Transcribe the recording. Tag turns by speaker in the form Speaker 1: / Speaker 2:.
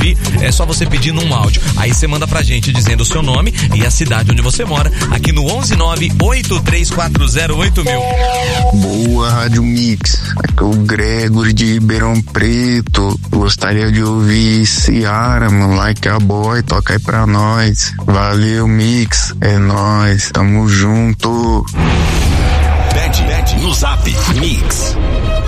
Speaker 1: aqui, é só você pedir num áudio. Aí você manda pra gente dizendo o seu nome e a cidade onde você mora, aqui no 11983408000.
Speaker 2: Boa, Rádio Mix. Aqui é o Gregory de Ribeirão Preto. Gostaria de ouvir Ciara, mano, Like a Boy, toca aí pra nós. Valeu, Mix, é nóis, tamo junto.
Speaker 3: Pede no Zap Mix